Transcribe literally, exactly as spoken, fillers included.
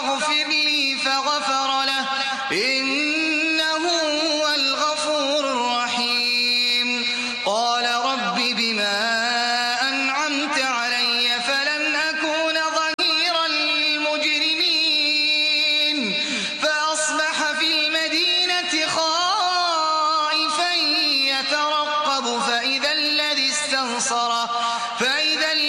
فاغفر لي فغفر له إنه هو الغفور الرحيم قال رب بما أنعمت علي فلن أكون ظهيرا للمجرمين فأصبح في المدينة خائفا يترقب فإذا الذي استنصره